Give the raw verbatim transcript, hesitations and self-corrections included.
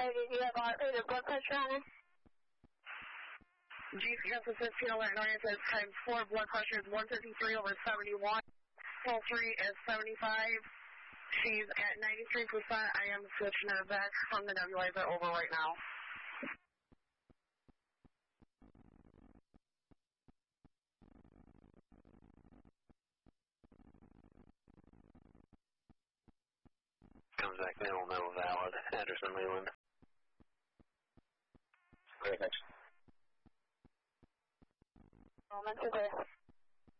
Lady, do you have heart rate or blood pressure on it? G C S is fifteen alert, nine says times four, blood pressure is one fifty-three over seventy-one, pulse three is seventy-five, she's at ninety-three percent, I am switching her back from the nebulizer over right now. Comes back middle, middle valid, Anderson Leland. Great, thanks. Moment to clear.